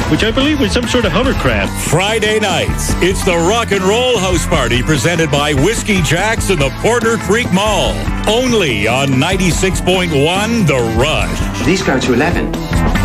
which I believe was some sort of hovercraft. Friday nights, it's the Rock and Roll House Party presented by Whiskey Jacks in the Porter Creek Mall. Only on 96.1 The Rush. These go to 11.